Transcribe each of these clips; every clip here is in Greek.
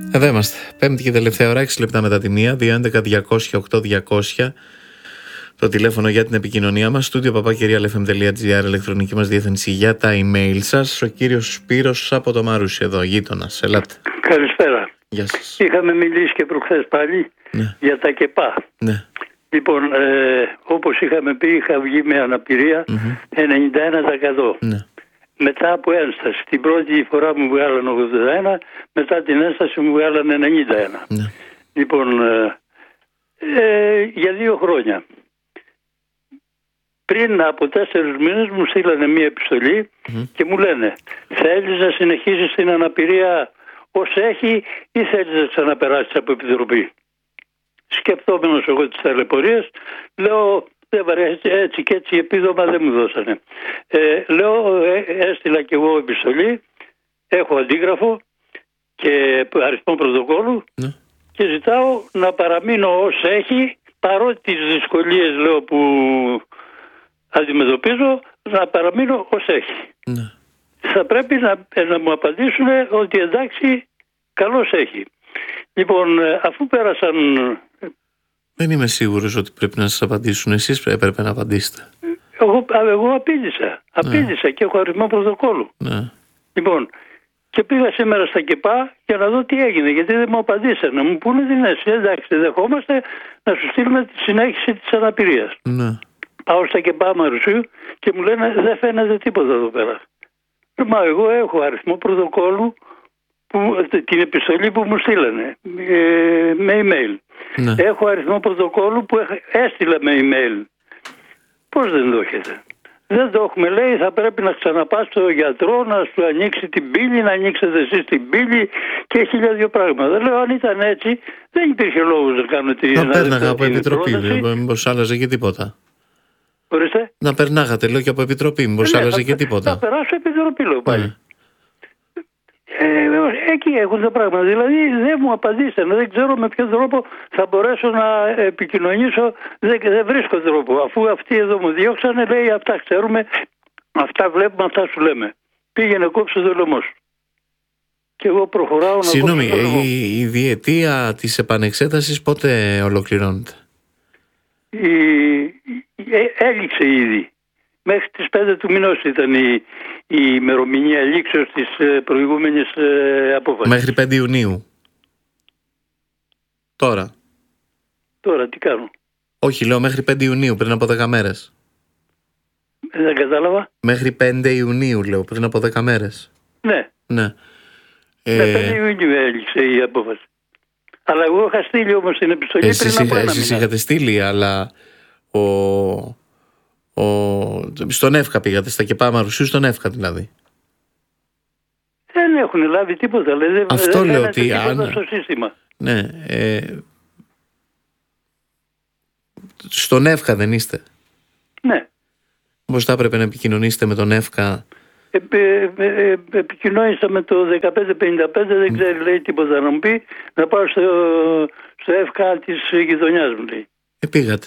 Εδώ είμαστε. Πέμπτη και τελευταία ώρα, 6 λεπτά μετά τη μία, 211-200-8200. Το τηλέφωνο για την επικοινωνία μας, studio@realfm.gr, ηλεκτρονική μας διεύθυνση για τα email σας. Ο κύριος Σπύρος από το Μαρούσι εδώ, γείτονας. Ελάτε. Καλησπέρα. Γεια σας. Είχαμε μιλήσει και προχθές πάλι για τα ΚΕΠΑ. Ναι. Λοιπόν, όπως είχαμε πει, είχα βγει με αναπηρία 91%. Ναι. Μετά από ένσταση. Την πρώτη φορά μου βγάλανε 81, μετά την ένσταση μου βγάλανε 91. Ναι. Λοιπόν, για 2 χρόνια. Πριν από 4 μήνες μου στείλανε μία επιστολή και μου λένε, θέλεις να συνεχίσεις την αναπηρία ως έχει ή θέλεις να ξαναπεράσεις από επιτροπή? Σκεπτόμενος εγώ τις ταλαιπωρίες, λέω δεν βαρέσει, έτσι και έτσι επίδομα δεν μου δώσανε. Λέω έστειλα και εγώ επιστολή, έχω αντίγραφο και αριθμό πρωτοκόλλου και ζητάω να παραμείνω ως έχει, παρότι τις δυσκολίες λέω που αντιμετωπίζω, να παραμείνω ως έχει. Ναι. Θα πρέπει να μου απαντήσουν ότι εντάξει, καλώς έχει. Λοιπόν, αφού πέρασαν... Δεν είμαι σίγουρος ότι πρέπει να σας απαντήσουν. Εσείς έπρεπε να απαντήσετε. Εγώ απήντησα και έχω αριθμό πρωτοκόλλου. Ναι. Λοιπόν, και πήγα σήμερα στα ΚΕΠΑ για να δω τι έγινε, γιατί δεν μου απαντήσανε. Να μου πούνε την αίσθηση, εντάξει, δεχόμαστε να σου στείλουμε τη συνέχιση της αναπηρίας. Ναι. Πάω στα ΚΕΠΑ Μαρουσίου και μου λένε δεν φαίνεται τίποτα εδώ πέρα. Μα εγώ έχω αριθμό πρωτοκόλλου, την επιστολή που μου στείλανε με email. Ναι. Έχω αριθμό πρωτοκόλλου που έστειλα με email. Πώς δεν το έχετε? Δεν το έχουμε, λέει, θα πρέπει να ξαναπάς στο γιατρό να σου ανοίξει την πύλη, να ανοίξετε εσείς την πύλη και 1002 πράγματα. Λέω, αν ήταν έτσι, δεν υπήρχε λόγος να κάνω να πέρναγα από επιτροπή, μήπως άλλαζε και τίποτα. Ορίστε. Να περνάγατε, λέω, και από επιτροπή, μήπως άλλαζε και τίποτα. Θα περάσω επιτροπή, λέω πάλι. Εκεί έχουν τα πράγματα. Δηλαδή δεν μου απαντήσανε. Δεν ξέρω με ποιο τρόπο θα μπορέσω να επικοινωνήσω. Δεν βρίσκω τρόπο. Αφού αυτοί εδώ μου διώξανε, λέει αυτά ξέρουμε, αυτά βλέπουμε, αυτά σου λέμε. Πήγαινε κόψε το λαιμό σου. Και εγώ προχωράω να... Συγγνώμη, η διετία της επανεξέτασης πότε ολοκληρώνεται? Έληξε ήδη. Μέχρι τις 5 του μηνός ήταν η ημερομηνία λήξεως της προηγούμενης απόφασης. Μέχρι 5 Ιουνίου. Τώρα τι κάνω? Όχι, λέω μέχρι 5 Ιουνίου, πριν από 10 μέρες. Δεν κατάλαβα. Μέχρι 5 Ιουνίου, λέω, πριν από 10 μέρες. Ναι. Ναι. 5 Ιουνίου έληξε η απόφαση. Αλλά εγώ είχα στείλει όμως την επιστολή πριν από 1 μήνα. Εσείς είχατε στείλει, αλλά στον ΕΦΚΑ πήγατε, στα ΚΕΠΑ Μαρουσίου, στον ΕΦΚΑ δηλαδή. Δεν έχουν λάβει τίποτα. Αυτό δεν λέω ότι στο σύστημα. Ναι. Στον ΕΦΚΑ δεν είστε? Ναι. Πώς θα έπρεπε να επικοινωνήσετε με τον ΕΦΚΑ? Επικοινώνησα με το 1555, δεν ξέρει, λέει, τίποτα να μου πει. Να πάω στο ΕΦΚΑ της γειτονιάς μου, λέει. Πήγατε.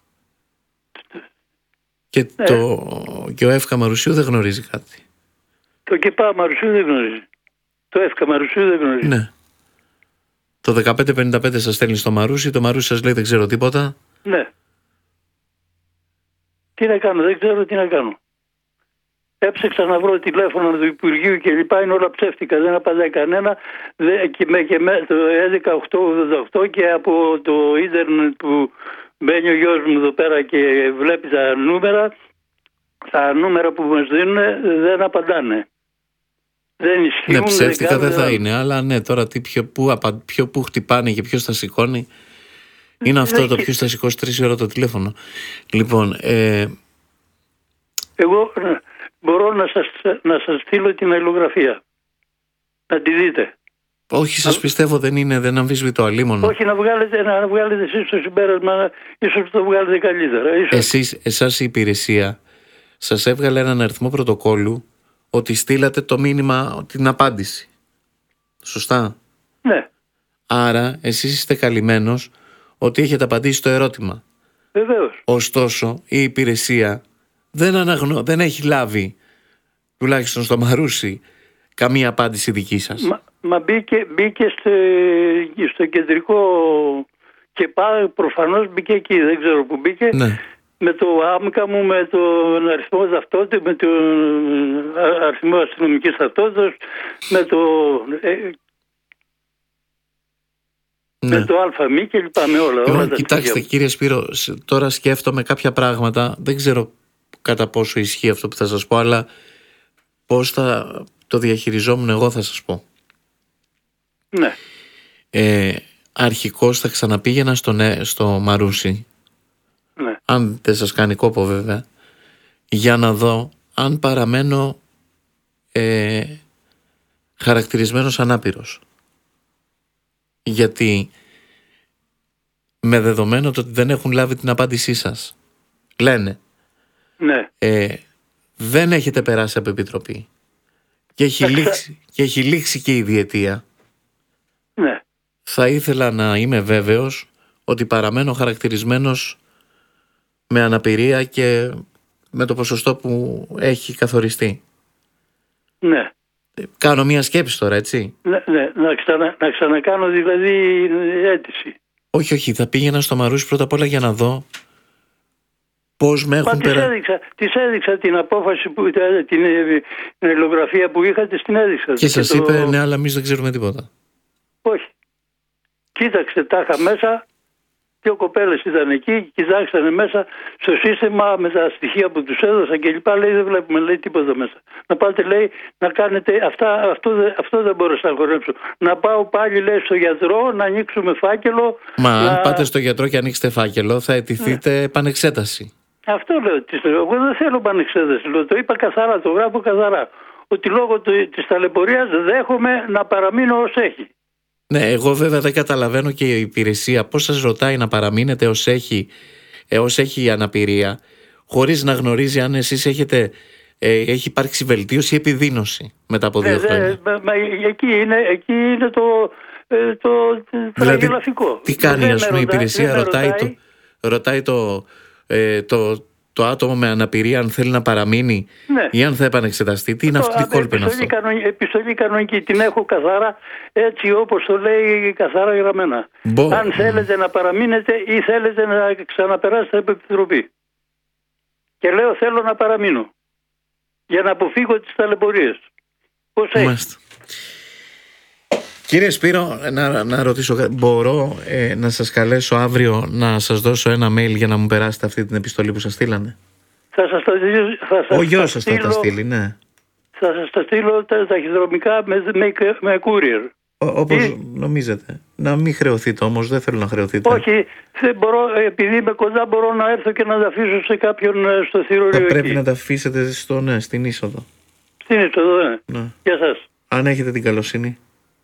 Και ο ΕΦΚΑ Μαρουσίου δεν γνωρίζει κάτι? Το ΚΕΠΑ Μαρουσίου δεν γνωρίζει. Το ΕΦΚΑ Μαρουσίου δεν γνωρίζει. Ναι. Το 1555 σας στέλνει στο Μαρούσι, το Μαρούσι σας λέει δεν ξέρω τίποτα. Ναι. Τι να κάνω, δεν ξέρω τι να κάνω. Έψεξα να βρω τηλέφωνο του Υπουργείου και λοιπά, είναι όλα ψεύτικα, δεν απαντάει κανένα. Και το 11888 και από το ίντερνετ που μπαίνει ο γιος μου εδώ πέρα και βλέπει τα νούμερα που μας δίνουν δεν απαντάνε. Δεν ισχύουν. Ναι, ψεύτικα δεν θα είναι, αλλά ναι, τώρα που χτυπάνε και ποιος θα σηκώνει. Είναι αυτό το ποιος θα σηκώσει 3 ώρα το τηλέφωνο. Λοιπόν, εγώ μπορώ να σας στείλω την αλληλογραφία. Να τη δείτε. Όχι, σας πιστεύω, δεν αμφισβητώ, αλίμονο. Όχι, να βγάλετε εσείς το συμπέρασμα, ίσως το βγάλετε καλύτερα. Εσάς η υπηρεσία σας έβγαλε έναν αριθμό πρωτοκόλλου ότι στείλατε το μήνυμα, την απάντηση. Σωστά? Ναι. Άρα εσείς είστε καλυμμένος ότι έχετε απαντήσει το ερώτημα. Βεβαίως. Ωστόσο η υπηρεσία δεν έχει λάβει, τουλάχιστον στο Μαρούσι, καμία απάντηση δική σας. Μα μπήκε στο κεντρικό και προφανώς μπήκε εκεί, δεν ξέρω που μπήκε. Ναι. Με το άμκα μου, με τον αριθμό ταυτότητας, με τον αριθμό αστυνομικής ταυτότητας, με το ΑΜ και λοιπά, με όλα. Κοιτάξτε κύριε Σπύρο, τώρα σκέφτομαι κάποια πράγματα, δεν ξέρω κατά πόσο ισχύει αυτό που θα σας πω, αλλά πώς θα το διαχειριζόμουν εγώ θα σας πω. Ναι. Αρχικώς θα ξαναπήγαινα στο Μαρούσι, Ναι. αν δεν σας κάνει κόπο βέβαια, για να δω αν παραμένω χαρακτηρισμένος ανάπηρος. Γιατί με δεδομένο το ότι δεν έχουν λάβει την απάντησή σας, λένε Ναι. δεν έχετε περάσει από επιτροπή και έχει λήξει και η διετία. Ναι. Θα ήθελα να είμαι βέβαιος ότι παραμένω χαρακτηρισμένος με αναπηρία και με το ποσοστό που έχει καθοριστεί. Ναι. Κάνω μια σκέψη τώρα, έτσι. Ναι. Να ξανακάνω δηλαδή αίτηση. Όχι, θα πήγαινα στο Μαρούσι πρώτα απ' όλα για να δω πώς με έχουν περάσει. Της έδειξα την απόφαση, την αλληλογραφία που είχα, την έδειξα. Και σας είπε, ναι, αλλά εμείς δεν ξέρουμε τίποτα. Όχι. Κοίταξε, τα είχα μέσα, δύο κοπέλες ήταν εκεί, κοιτάξανε μέσα στο σύστημα με τα στοιχεία που τους έδωσα και λοιπά. Λέει, δεν βλέπουμε, λέει, τίποτα μέσα. Να πάτε, λέει, να κάνετε αυτό δεν μπορούσα να χορέψω. Να πάω πάλι, λέει, στο γιατρό, να ανοίξουμε φάκελο. Μα αν πάτε στο γιατρό και ανοίξετε φάκελο, θα αιτηθείτε επανεξέταση. Αυτό λέω. Εγώ δεν θέλω επανεξέταση. Το είπα καθαρά, το γράφω καθαρά. Ότι λόγω της ταλαιπωρίας δέχομαι να παραμείνω ως έχει. Ναι, εγώ βέβαια δεν καταλαβαίνω και η υπηρεσία πώς σας ρωτάει να παραμείνετε ως έχει η αναπηρία, χωρίς να γνωρίζει αν εσείς έχει υπάρξει βελτίωση ή επιδείνωση μετά από 2 χρόνια. Εκεί είναι το τραγελαφικό. Τι κάνει, ας πούμε, η υπηρεσία, ρωτάει το άτομο με αναπηρία αν θέλει να παραμείνει, ναι, ή αν θα επανεξεταστεί. Τι είναι αυτό, τι κόλπο είναι αυτό? Επιστολή κανονική, την έχω καθαρά, έτσι όπως το λέει, καθαρά γραμμένα. Αν θέλετε να παραμείνετε ή θέλετε να ξαναπεράσετε από επιτροπή. Και λέω, θέλω να παραμείνω για να αποφύγω τις ταλαιπωρίες. Πώς έχει? Κύριε Σπύρο, να ρωτήσω, μπορώ να σας καλέσω αύριο να σας δώσω ένα mail για να μου περάσετε αυτή την επιστολή που σας στείλανε? Ο γιος σας θα τα στείλει, ναι. Θα σας τα στείλω ταχυδρομικά με courier. Όπως νομίζετε. Να μην χρεωθείτε όμως, δεν θέλω να χρεωθείτε. Όχι, δεν μπορώ, επειδή είμαι κοντά μπορώ να έρθω και να τα αφήσω σε κάποιον στο θηρορείο. Θα πρέπει να τα αφήσετε στην είσοδο. Στην είσοδο, ναι. Γεια σας. Αν έχετε την καλοσύνη.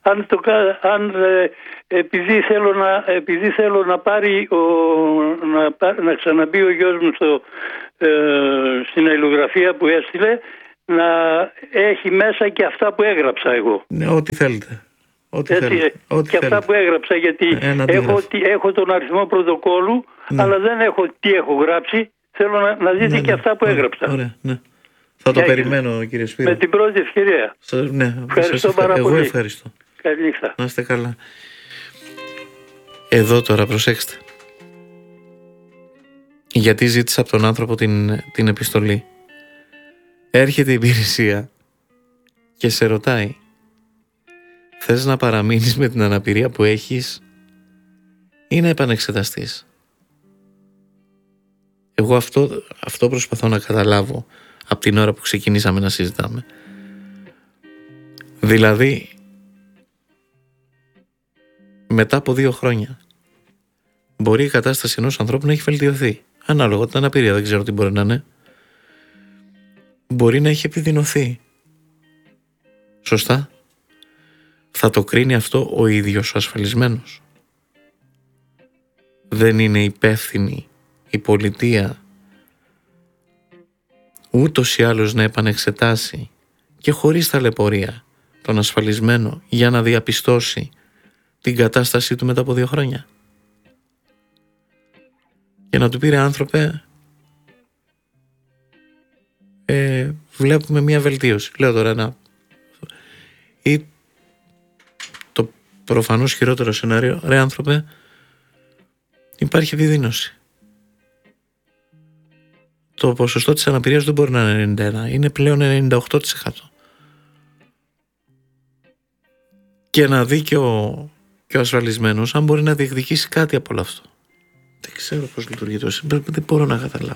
Επειδή θέλω να πάρει να ξαναμπεί ο γιος μου στην αλληλογραφία που έστειλε, να έχει μέσα και αυτά που έγραψα εγώ. Ναι, ό,τι θέλετε. Και αυτά που έγραψα, γιατί έχω τον αριθμό πρωτοκόλλου, ναι, αλλά δεν έχω τι έχω γράψει. Θέλω να δείτε, ναι, και αυτά που έγραψα. Ωραία, ναι. Θα το περιμένω, κύριε Σπύρο. Με την πρώτη ευκαιρία. Ναι, ευχαριστώ πάρα πολύ. Εγώ ευχαριστώ. Καλή νύχτα. Να είστε καλά. Εδώ τώρα προσέξτε. Γιατί ζήτησα από τον άνθρωπο την επιστολή. Έρχεται η υπηρεσία και σε ρωτάει, θες να παραμείνεις με την αναπηρία που έχεις ή να επανεξεταστείς? Εγώ αυτό προσπαθώ να καταλάβω από την ώρα που ξεκινήσαμε να συζητάμε. Δηλαδή, μετά από 2 χρόνια μπορεί η κατάσταση ενός ανθρώπου να έχει βελτιωθεί. Ανάλογα την αναπηρία, δεν ξέρω τι μπορεί να είναι. Μπορεί να έχει επιδεινωθεί. Σωστά. Θα το κρίνει αυτό ο ίδιος ο ασφαλισμένος? Δεν είναι υπεύθυνη η πολιτεία ούτως ή άλλως να επανεξετάσει και χωρίς ταλαιπωρία τον ασφαλισμένο για να διαπιστώσει την κατάστασή του μετά από 2 χρόνια? Και να του πει, ρε άνθρωπε, βλέπουμε μια βελτίωση. Λέω τώρα ή προφανώς χειρότερο σενάριο, ρε άνθρωπε, υπάρχει επιδείνωση. Το ποσοστό της αναπηρίας δεν μπορεί να είναι 91, είναι πλέον 98%. Και να δει και ο ασφαλισμένος αν μπορεί να διεκδικήσει κάτι από όλο αυτό. Δεν ξέρω πώς λειτουργεί το σύμπαν, δεν μπορώ να καταλάβω.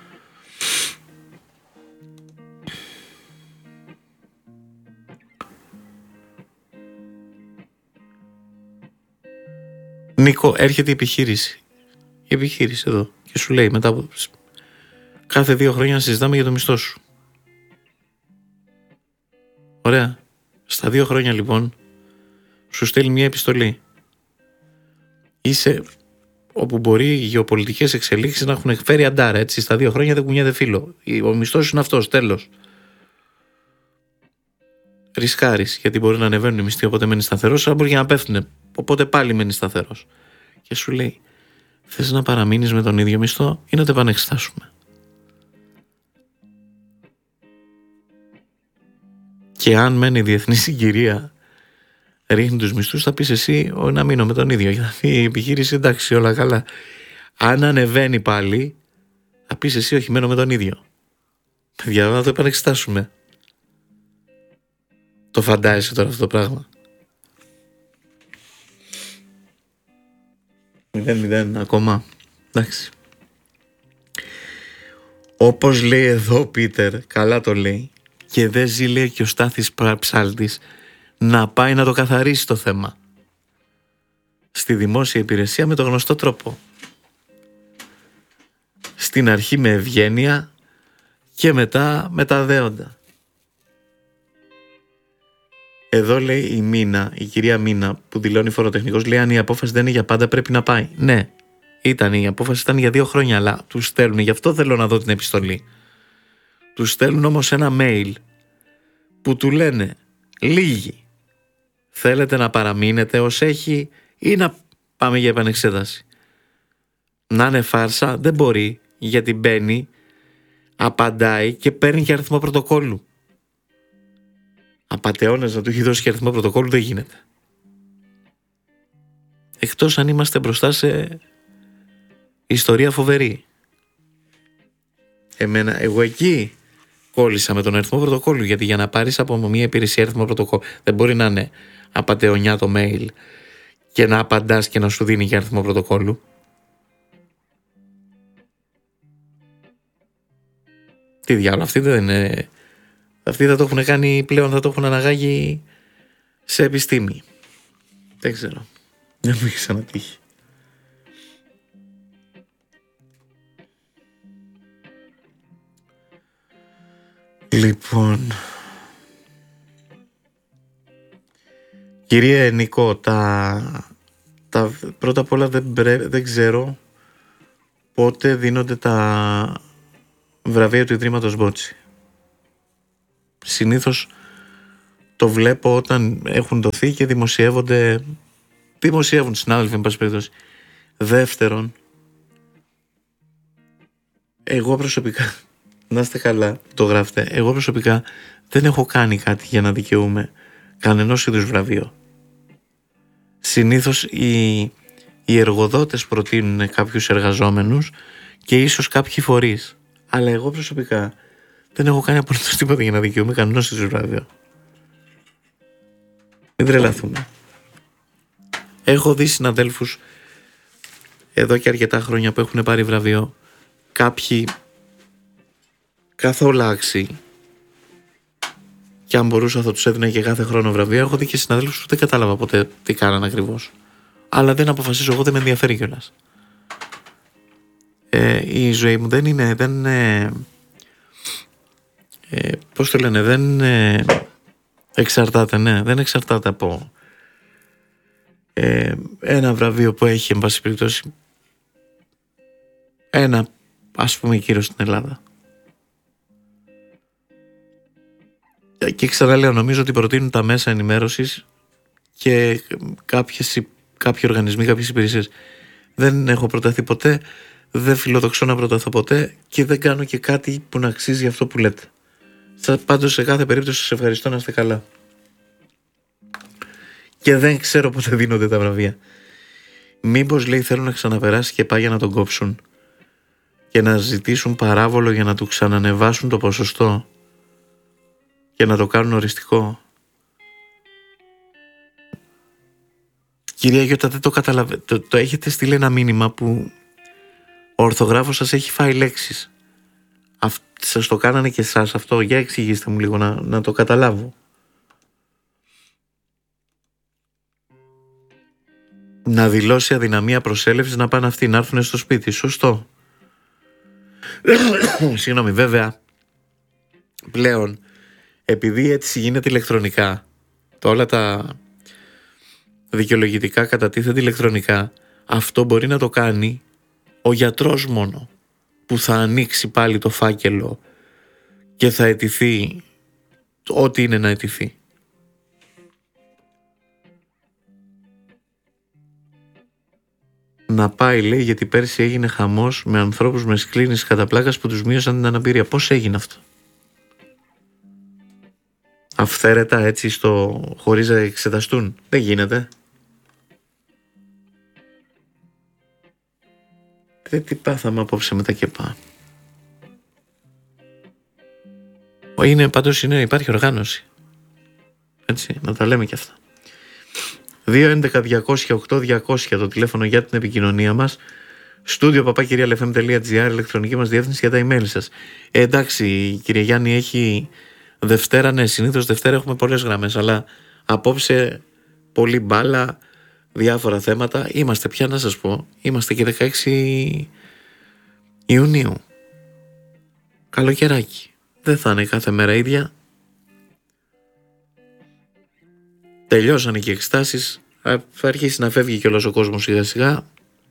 Νίκο, έρχεται η επιχείρηση. Η επιχείρηση εδώ και σου λέει μετά από κάθε 2 χρόνια να συζητάμε για το μισθό σου. Ωραία. Στα 2 χρόνια λοιπόν σου στέλνει μια επιστολή. Είσαι όπου μπορεί οι γεωπολιτικές εξελίξεις να έχουν εκφέρει αντάρα, έτσι. Στα 2 χρόνια δεν κουνιέται φύλλο. Ο μισθός είναι αυτός, τέλος. Ρισκάρεις, γιατί μπορεί να ανεβαίνουν οι μισθοί, οπότε μένει σταθερός, αλλά μπορεί και να πέφτουν, οπότε πάλι μένει σταθερός. Και σου λέει, θες να παραμείνεις με τον ίδιο μισθό ή να το επανεξετάσουμε? Και αν μένει η διεθνή συγκυρία ρίχνει τους μισθούς, θα πεις εσύ να μείνω με τον ίδιο. Γιατί η επιχείρηση, εντάξει, όλα καλά. Αν ανεβαίνει πάλι, θα πεις εσύ όχι, μένω με τον ίδιο. Παιδιά, να το επανεξετάσουμε. Το φαντάζεσαι τώρα αυτό το πράγμα? 0-0 ακόμα. Εντάξει. Όπως λέει εδώ ο Πίτερ, καλά το λέει, και δεν ζει, λέει, και ο Στάθης Ψάλτης, να πάει να το καθαρίσει το θέμα στη δημόσια υπηρεσία με το γνωστό τρόπο. Στην αρχή με ευγένεια και μετά με τα δέοντα. Εδώ λέει η Μίνα, η κυρία Μίνα που δηλώνει φοροτεχνικός, λέει αν η απόφαση δεν είναι για πάντα πρέπει να πάει. Ναι, η απόφαση ήταν για 2 χρόνια, αλλά τους στέλνουν, γι' αυτό θέλω να δω την επιστολή. Τους στέλνουν όμως ένα mail που του λένε λίγοι, θέλετε να παραμείνετε ως έχει ή να πάμε για επανεξέταση? Να είναι φάρσα δεν μπορεί, γιατί μπαίνει, απαντάει και παίρνει και αριθμό πρωτοκόλλου. Απατεώνες να του έχει δώσει και αριθμό πρωτοκόλλου δεν γίνεται. Εκτός αν είμαστε μπροστά σε ιστορία φοβερή. Εγώ εκεί κόλλησα με τον αριθμό πρωτοκόλλου, γιατί για να πάρεις από μια υπηρεσία αριθμό πρωτοκόλλου δεν μπορεί να είναι απατεωνιά το mail και να απαντάς και να σου δίνει για αριθμό πρωτοκόλλου. Τι διάλογο, αυτοί δεν είναι... Αυτοί θα το έχουν κάνει πλέον, θα το έχουν αναγάγει σε επιστήμη. Δεν ξέρω. Δεν μου έχει ξανατύχει. Λοιπόν, κύριε Νικό, πρώτα απ' όλα δεν ξέρω πότε δίνονται τα βραβεία του Ιδρύματος Μπότσι. Συνήθως το βλέπω όταν έχουν δοθεί και δημοσιεύουν συνάδελφοι, εν πάση περιπτώσει. Δεύτερον, εγώ προσωπικά, να είστε καλά, το γράφετε, εγώ προσωπικά δεν έχω κάνει κάτι για να δικαιούμαι κανενός είδους βραβείο. Συνήθως οι εργοδότες προτείνουν κάποιους εργαζόμενους και ίσως κάποιοι φορείς. Αλλά εγώ προσωπικά δεν έχω κάνει απολύτως τίποτα για να δικαιούμαι κανένας είδους βραβείο. Μην τρελαθούμε. Έχω δει συναδέλφους εδώ και αρκετά χρόνια που έχουν πάρει βραβείο, κάποιοι καθόλου άξιοι, και αν μπορούσα θα τους έδινα και κάθε χρόνο βραβείο. Έχω δει και συναδέλφους που δεν κατάλαβα ποτέ τι κάνανε ακριβώς. Αλλά δεν αποφασίζω εγώ, δεν με ενδιαφέρει κιόλας. Η ζωή μου δεν είναι... πώς το λένε, δεν εξαρτάται, ναι, δεν εξαρτάται από ένα βραβείο που έχει, εν πάση περιπτώσει, ένα, ας πούμε, κύριο στην Ελλάδα. Και ξαναλέω, νομίζω ότι προτείνουν τα μέσα ενημέρωσης και κάποιοι οργανισμοί, κάποιες υπηρεσίες. Δεν έχω προταθεί ποτέ, δεν φιλοδοξώ να προταθώ ποτέ και δεν κάνω και κάτι που να αξίζει αυτό που λέτε. Πάντως σε κάθε περίπτωση σας ευχαριστώ, να είστε καλά. Και δεν ξέρω πότε δίνονται τα βραβεία. Μήπως, λέει, θέλουν να ξαναπεράσει και πάει για να τον κόψουν και να ζητήσουν παράβολο για να του ξανανεβάσουν το ποσοστό και να το κάνουν οριστικό. Κυρία Γιώτα, δεν το καταλαβαίνετε. Το έχετε στείλει ένα μήνυμα που ο ορθογράφος σας έχει φάει λέξεις. Σας το κάνανε και εσάς αυτό? Για εξηγήστε μου λίγο να το καταλάβω. Να δηλώσει αδυναμία προσέλευσης, να πάνε αυτοί να έρθουν στο σπίτι. Σωστό. Συγγνώμη, βέβαια πλέον, επειδή έτσι γίνεται ηλεκτρονικά, όλα τα δικαιολογητικά κατατίθενται ηλεκτρονικά, αυτό μπορεί να το κάνει ο γιατρός μόνο, που θα ανοίξει πάλι το φάκελο και θα αιτηθεί ό,τι είναι να αιτηθεί. Να πάει, λέει, γιατί πέρσι έγινε χαμός με ανθρώπους με σκλήνηση κατά πλάκας που τους μείωσαν την αναπηρία. Πώς έγινε αυτό? Αυθαίρετα, έτσι, χωρίς να εξεταστούν? Δεν γίνεται. Τι πάθαμε απόψε με τα ΚΕΠΑ? Υπάρχει οργάνωση. Έτσι, να τα λέμε και αυτά. 2.11.200.8.200 το τηλέφωνο για την επικοινωνία μας. Στούντιο @lfm.gr, ηλεκτρονική μας διεύθυνση για τα email σας. Εντάξει, κύριε Γιάννη, έχει Δευτέρα, ναι, συνήθως Δευτέρα έχουμε πολλές γραμμές, αλλά απόψε πολύ μπάλα, διάφορα θέματα. Είμαστε πια, να σας πω, είμαστε και 16 Ιουνίου. Καλοκαιράκι. Δεν θα είναι κάθε μέρα ίδια. Τελειώσανε και οι εξετάσεις. Θα αρχίσει να φεύγει και όλος ο κόσμος σιγά σιγά.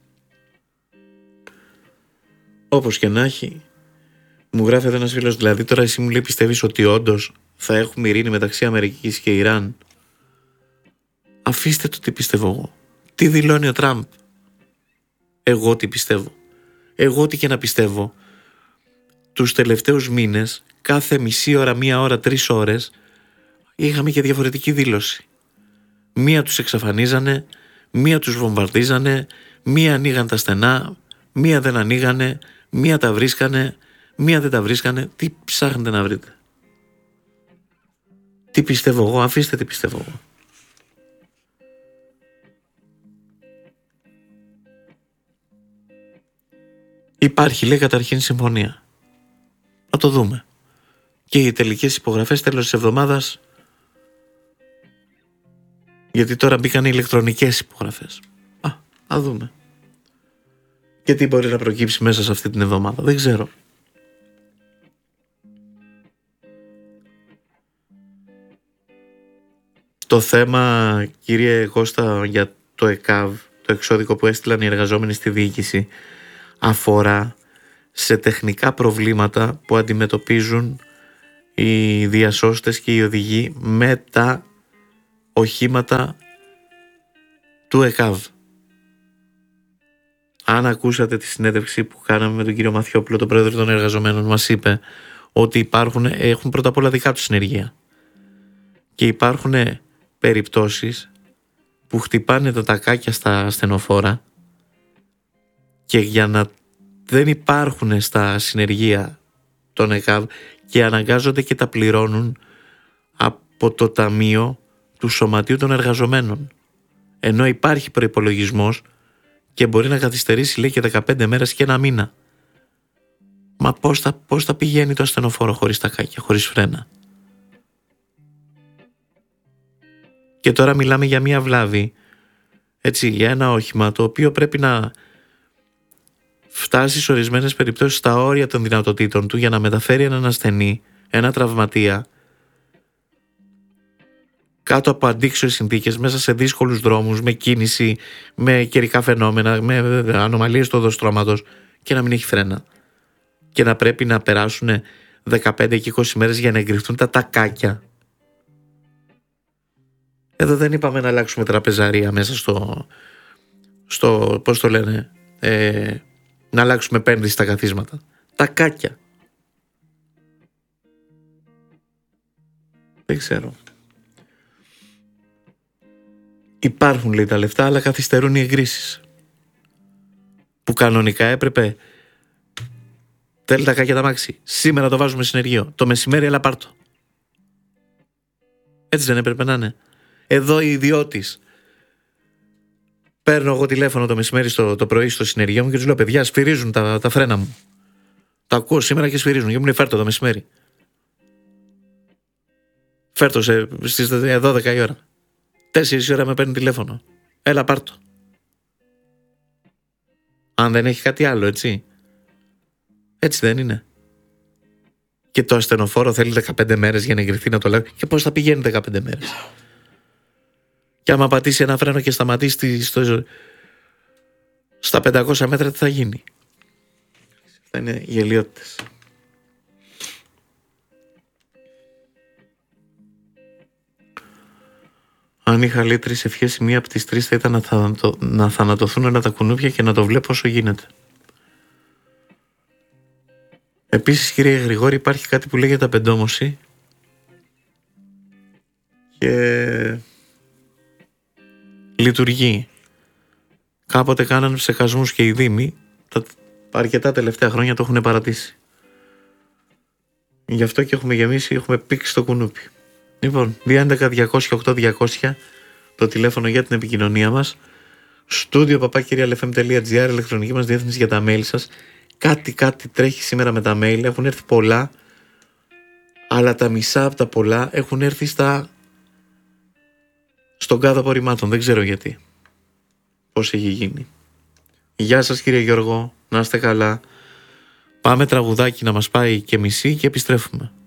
Όπως και να έχει. Μου γράφει ένας φίλος, δηλαδή τώρα εσύ μου λέει, πιστεύεις ότι όντως θα έχουμε ειρήνη μεταξύ Αμερικής και Ιράν? Αφήστε το τι πιστεύω εγώ. Τι δηλώνει ο Τραμπ? Εγώ τι πιστεύω? Εγώ τι και να πιστεύω, τους τελευταίους μήνες, κάθε μισή ώρα, μία ώρα, 3 ώρες, είχαμε και διαφορετική δήλωση. Μία τους εξαφανίζανε, μία τους βομβαρδίζανε, μία ανοίγαν τα στενά, μία δεν ανοίγανε, μία τα βρίσκανε, μία δεν τα βρίσκανε. Τι ψάχνετε να βρείτε? Τι πιστεύω εγώ? Αφήστε τι πιστεύω εγώ. Υπάρχει, λέει, καταρχήν συμφωνία. Να το δούμε. Και οι τελικές υπογραφές τέλος της εβδομάδας, γιατί τώρα μπήκαν οι ηλεκτρονικές υπογραφές. Να δούμε. Και τι μπορεί να προκύψει μέσα σε αυτή την εβδομάδα, δεν ξέρω. Το θέμα, κύριε Κώστα, για το ΕΚΑΒ, το εξώδικο που έστειλαν οι εργαζόμενοι στη διοίκηση, αφορά σε τεχνικά προβλήματα που αντιμετωπίζουν οι διασώστες και οι οδηγοί με τα οχήματα του ΕΚΑΒ. Αν ακούσατε τη συνέντευξη που κάναμε με τον κύριο Μαθιόπουλο, τον πρόεδρο των εργαζομένων, μας είπε ότι έχουν πρώτα απ' όλα δικά τους συνεργεία και υπάρχουν περιπτώσεις που χτυπάνε τα τακάκια στα ασθενοφόρα και για να δεν υπάρχουν στα συνεργεία των ΕΚΑΒ και αναγκάζονται και τα πληρώνουν από το ταμείο του Σωματείου των Εργαζομένων, ενώ υπάρχει προϋπολογισμός και μπορεί να καθυστερήσει, λέει, και 15 μέρες και 1 μήνα. Μα πώς θα πηγαίνει το ασθενοφόρο χωρίς τακάκια, χωρίς φρένα? Και τώρα μιλάμε για μια βλάβη, έτσι, για ένα όχημα το οποίο πρέπει να φτάσει σε ορισμένες περιπτώσεις στα όρια των δυνατοτήτων του για να μεταφέρει έναν ασθενή, ένα τραυματία, κάτω από αντίξωες συνθήκες, μέσα σε δύσκολους δρόμους, με κίνηση, με καιρικά φαινόμενα, με ανομαλίες του οδοστρώματος, και να μην έχει φρένα. Και να πρέπει να περάσουν 15 και 20 μέρες για να εγκριθούν τα τακάκια. Εδώ δεν είπαμε να αλλάξουμε τραπεζαρία μέσα στο πώς το λένε, να αλλάξουμε επένδυση στα καθίσματα. Τακάκια. Δεν ξέρω. Υπάρχουν, λέει, τα λεφτά, αλλά καθυστερούν οι εγκρίσεις. Που κανονικά έπρεπε. Θέλει τα κάκια τα μάξι. Σήμερα το βάζουμε συνεργείο. Το μεσημέρι, έλα πάρτο. Έτσι δεν έπρεπε να είναι? Εδώ η ιδιώτης. Παίρνω εγώ τηλέφωνο το μεσημέρι το πρωί στο συνεργείο μου και τους λέω: παιδιά, σφυρίζουν τα φρένα μου. Τα ακούω σήμερα και σφυρίζουν. Και μου λέει: φέρτο το μεσημέρι. Φέρτο στις 12 η ώρα. 4 η ώρα με παίρνει τηλέφωνο. Έλα πάρτο. Αν δεν έχει κάτι άλλο, έτσι. Έτσι δεν είναι? Και το ασθενοφόρο θέλει 15 μέρες για να εγκριθεί, να το λέω. Και πώς θα πηγαίνει 15 μέρες? Και άμα πατήσει ένα φρένο και σταματήσει στα 500 μέτρα, τι θα γίνει? Αυτά είναι γελιότητες. Αν είχα, λέει, 3 ευχές, η μία από τις 3 θα ήταν να θανατωθούν όλα τα κουνούπια και να το βλέπω όσο γίνεται. Επίσης, κύριε Γρηγόρη, υπάρχει κάτι που λέγεται απεντόμωση και λειτουργεί. Κάποτε κάνανε ψεκασμούς και οι δήμοι, αρκετά τελευταία χρόνια το έχουν παρατήσει. Γι' αυτό και έχουμε γεμίσει, έχουμε πήξει το κουνούπι. Λοιπόν, 211-200-8200 το τηλέφωνο για την επικοινωνία μας. studio@lfm.gr, ηλεκτρονική μας διεύθυνση για τα mail σας. Κάτι τρέχει σήμερα με τα mail. Έχουν έρθει πολλά, αλλά τα μισά από τα πολλά έχουν έρθει στον κάδο απορριμμάτων. Δεν ξέρω γιατί. Πώς έχει γίνει. Γεια σας, κύριε Γιώργο, να είστε καλά. Πάμε τραγουδάκι να μας πάει και μισή και επιστρέφουμε.